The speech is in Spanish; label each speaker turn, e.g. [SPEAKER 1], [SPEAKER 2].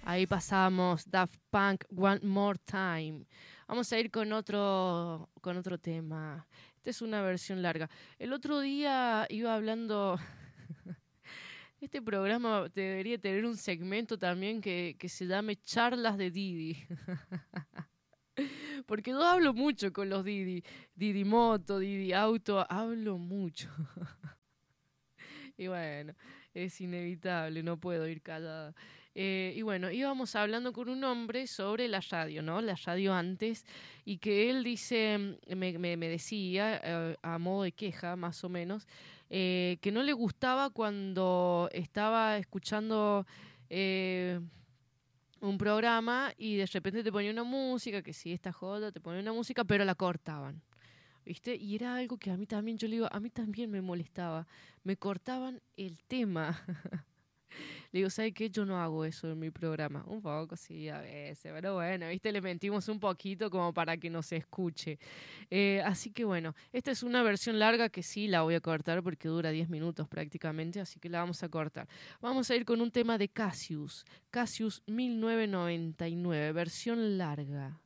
[SPEAKER 1] Ahí pasamos Daft Punk One More Time. Vamos a ir con otro tema. Esta es una versión larga. El otro día iba hablando. Este programa debería tener un segmento también que se llame Charlas de Didi. Porque yo hablo mucho con los Didi. Didi Moto, Didi Auto, hablo mucho. Y bueno, es inevitable, no puedo ir callada. Y bueno, íbamos hablando con un hombre sobre la radio, ¿no? La radio antes, y que él dice, me decía, a modo de queja más o menos, que no le gustaba cuando estaba escuchando un programa y de repente te ponía una música, que sí, esta joda, te ponía una música, pero la cortaban. ¿Viste? Y era algo que a mí también, yo le digo, a mí también me molestaba. Me cortaban el tema. Le digo, ¿sabes qué? Yo no hago eso en mi programa. Un poco, sí, a veces. Pero bueno, ¿viste? Le mentimos un poquito como para que nos escuche. Así que bueno, esta es una versión larga que sí la voy a cortar porque dura 10 minutos prácticamente, así que la vamos a cortar. Vamos a ir con un tema de Cassius. Cassius 1999, versión larga.